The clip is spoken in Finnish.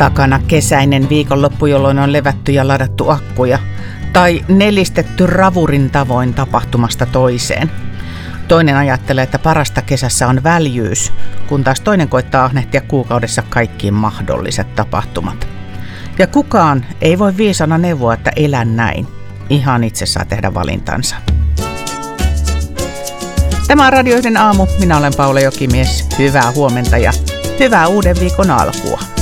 Takana kesäinen viikonloppu, jolloin on levätty ja ladattu akkuja. Tai nelistetty ravurin tavoin tapahtumasta toiseen. Toinen ajattelee, että parasta kesässä on väljyys, kun taas toinen koittaa ahnehtia kuukaudessa kaikkiin mahdolliset tapahtumat. Ja kukaan ei voi viisana neuvoa, että elä näin. Ihan itse saa tehdä valintansa. Tämä on Radio 1 aamu. Minä olen Paula Jokimies. Hyvää huomenta ja hyvää uuden viikon alkua.